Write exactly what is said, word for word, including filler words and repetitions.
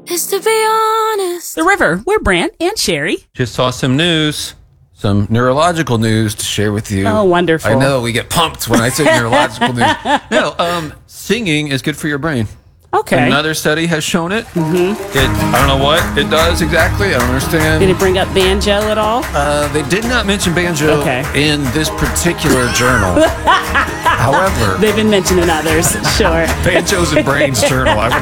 is to be honest. The River. We're Brant and Sherry. Just saw some news, some neurological news to share with you. Oh, wonderful. I know we get pumped when I say neurological news. No, um, singing is good for your brain. Okay. Another study has shown it. Mm-hmm. It. I don't know what it does exactly. I don't understand. Did it bring up banjo at all? Uh, they did not mention banjo Okay. in this particular journal. However, They've been mentioning others, sure. Banjos and Brains journal. I